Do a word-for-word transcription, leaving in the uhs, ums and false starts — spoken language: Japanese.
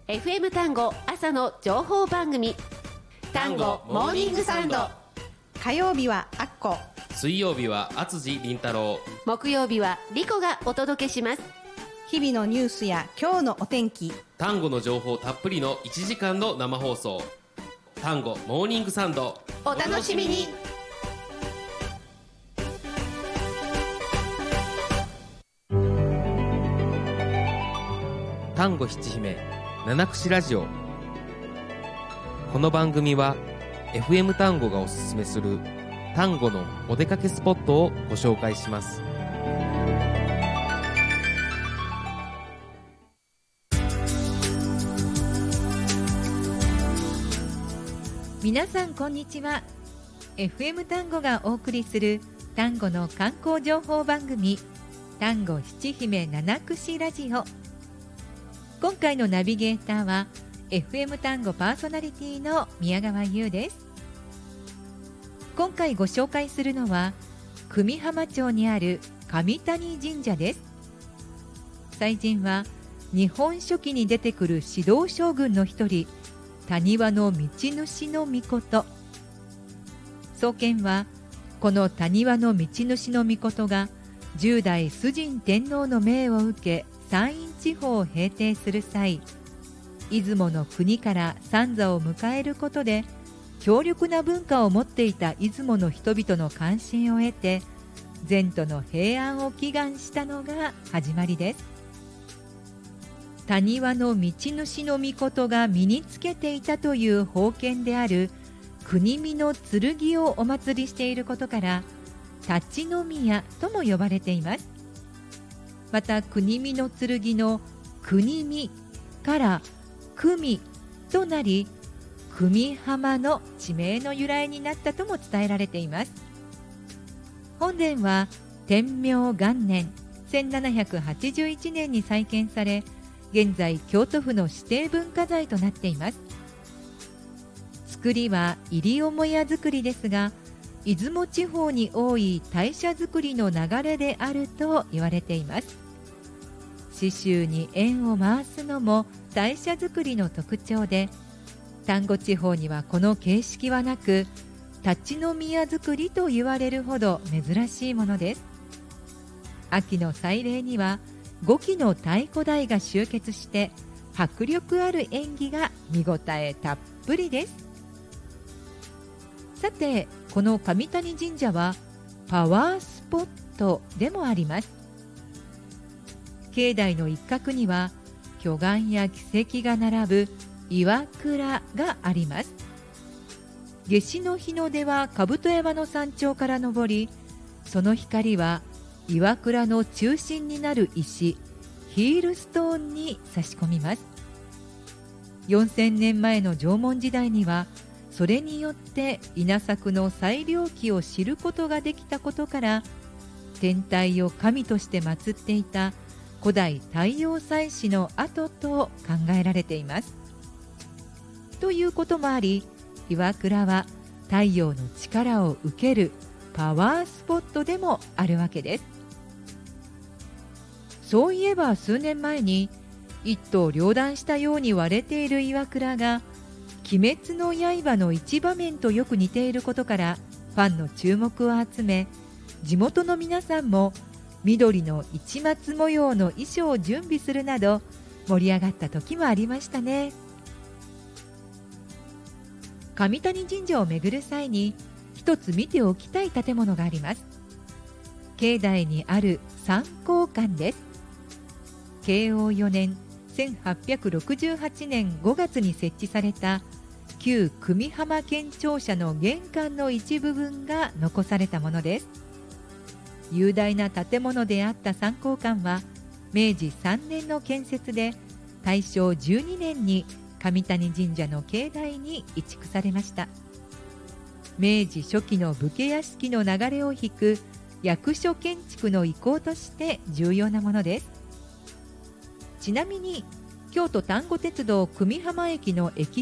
エフエム 単語朝の情報番組、単語モーニングサウンド。 火曜日はアッコ、 水曜日は厚地凛太郎、 木曜日はリコがお届けします。 日々のニュースや今日のお天気、 単語の情報たっぷりのいちじかんの生放送、単語モーニングサウンド、 お楽しみに。 単語七姫七口ラジオ。この番組は エフエム 単語がおすすめする単語のお出かけスポットをご紹介します。 皆さんこんにちは。 エフエム 単語がお送りする単語の観光情報番組、単語七姫七口ラジオ。今回のナビゲーターは エフエム 単語パーソナリティの宮川優です。今回ご紹介するのは久美浜町にある上谷神社です。祭神は日本書紀に出てくる指導将軍の一人、谷輪の道主の命。創建はこの谷輪の道主の命が十代崇神天皇の命を受け山陰地方を平定する際、出雲の国から三座を迎えることで強力な文化を持っていた出雲の人々の関心を得て、前途の平安を祈願したのが始まりです。谷輪の道主の命が身につけていたという宝剣である国見の剣をお祭りしていることから、立ち宮とも呼ばれています。また国見の剣の国見から久美となり、久美浜の地名の由来になったとも伝えられています。本殿は天明元年せんななひゃくはちじゅういちねんに再建され、現在京都府の指定文化財となっています。作りは入母屋造りですが、出雲地方に多い大社造りの流れであると言われています。刺繍に円を回すのも大社造りの特徴で、丹後地方にはこの形式はなく、立ち宮造りと言われるほど珍しいものです。秋の祭礼にはごきの太鼓台が集結して迫力ある演技が見応えたっぷりです。さて、この上谷神社はパワースポットでもあります。境内の一角には巨岩や奇跡が並ぶ岩倉があります。夏至の日の出は兜山の山頂から昇り、その光は岩倉の中心になる石ヒールストーンに差し込みます。よんせんねんまえの縄文時代には、それによって稲作の裁量期を知ることができたことから、天体を神として祀っていた古代太陽祭祀の跡と考えられています。ということもあり、岩倉は太陽の力を受けるパワースポットでもあるわけです。そういえば数年前に一刀両断したように割れている岩倉が鬼滅の刃の一場面とよく似ていることからファンの注目を集め、地元の皆さんも緑の市松模様の衣装を準備するなど盛り上がった時もありましたね。上谷神社を巡る際に一つ見ておきたい建物があります。境内にある三光館です。慶応よねんせんはっぴゃくろくじゅうはちねんごがつに設置された旧久美浜県庁舎の玄関の一部分が残されたものです。雄大な建物であった三光館はめいじさんねんの建設で、大正じゅうにねんに上谷神社の境内に移築されました。明治初期の武家屋敷の流れを引く役所建築の遺構として重要なものです。ちなみに京都丹後鉄道久美浜駅の駅